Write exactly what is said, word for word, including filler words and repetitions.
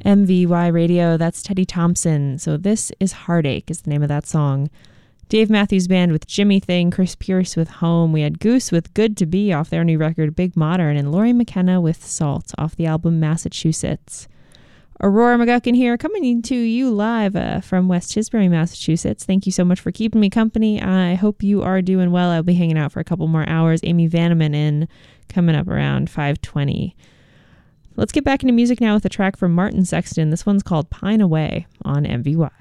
M V Y Radio, that's Teddy Thompson. So This Is Heartache is the name of that song. Dave Matthews Band with Jimmy Thing, Chris Pierce with Home. We had Goose with Good to Be off their new record, Big Modern, and Laurie McKenna with Salt off the album Massachusetts. Aurora McGuckin here, coming to you live uh, from West Chisbury, Massachusetts. Thank you so much for keeping me company. I hope you are doing well. I'll be hanging out for a couple more hours. Amy Vanneman in coming up around five twenty. Let's get back into music now with a track from Martin Sexton. This one's called Pine Away on M V Y.